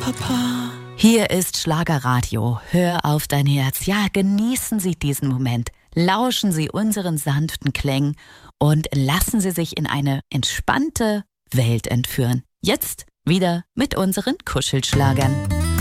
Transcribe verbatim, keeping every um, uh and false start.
Papa. Hier ist Schlagerradio. Hör auf dein Herz. Ja, genießen Sie diesen Moment. Lauschen Sie unseren sanften Klängen und lassen Sie sich in eine entspannte Welt entführen. Jetzt wieder mit unseren Kuschelschlagern.